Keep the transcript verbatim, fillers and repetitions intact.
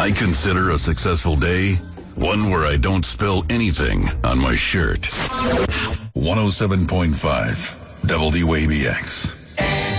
I consider a successful day one where I don't spill anything on my shirt. one oh seven point five W A B X.